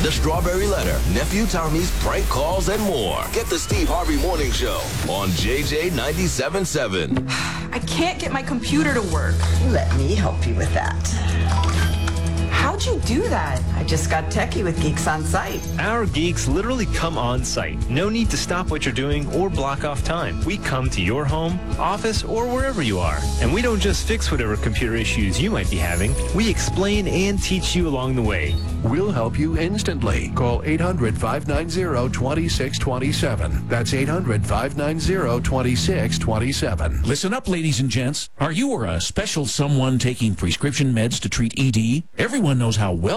The Strawberry Letter, Nephew Tommy's prank calls, and more. Get the Steve Harvey Morning Show on JJ 97.7. I can't get my computer to work. Let me help you with that. How'd you do that? I just got techie with Geeks on Site. Our geeks literally come on site. No need to stop what you're doing or block off time. We come to your home, office, or wherever you are. And we don't just fix whatever computer issues you might be having. We explain and teach you along the way. We'll help you instantly. Call 800-590-2627. That's 800-590-2627. Listen up, ladies and gents. Are you or a special someone taking prescription meds to treat ED? Everyone knows how well